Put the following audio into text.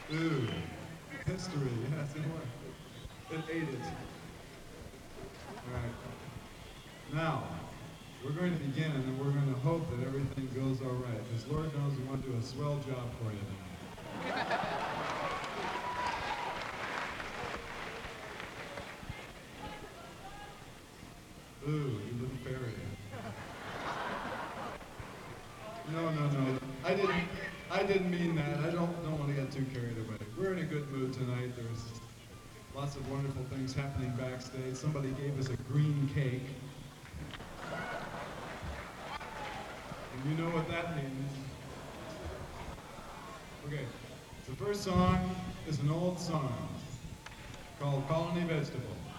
Ooh, history, yes, it was. It ate it. All right. Now, we're going to begin and then we're going to hope that everything goes all right. Because Lord knows we want to do a swell job for you tonight. Ooh, you little fairy. No. I didn't mean that. I don't want to get too carried away. We're in a good mood tonight. There's lots of wonderful things happening backstage. Somebody gave us a green cake. And you know what that means. Okay. The first song is an old song called Colony Vegetable.